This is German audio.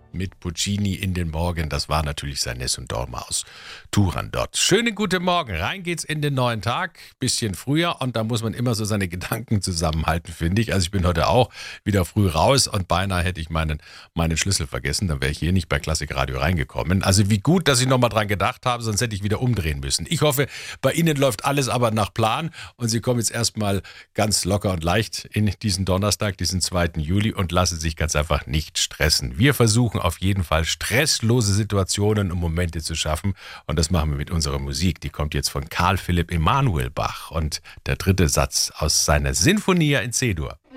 mit Puccini in den Morgen. Das war natürlich sein Nessun Dorma aus Turandot. Schönen guten Morgen. Rein geht's in den neuen Tag. Bisschen früher und da muss man immer so seine Gedanken zusammenhalten, finde ich. Also ich bin heute auch wieder früh raus und beinahe hätte ich meinen Schlüssel vergessen. Dann wäre ich hier nicht bei Klassik Radio reingekommen. Also wie gut, dass ich nochmal dran gedacht habe, sonst hätte ich wieder umdrehen müssen. Ich hoffe, bei Ihnen läuft alles aber nach Plan und Sie kommen jetzt erstmal ganz locker und leicht in diesen Donnerstag, diesen 2. Juli und lassen sich ganz einfach nicht stressen. Wir versuchen auf jeden Fall stresslose Situationen und Momente zu schaffen und das machen wir mit unserer Musik. Die kommt jetzt von Carl Philipp Emanuel Bach und der dritte Satz aus seiner Sinfonia in C-Dur.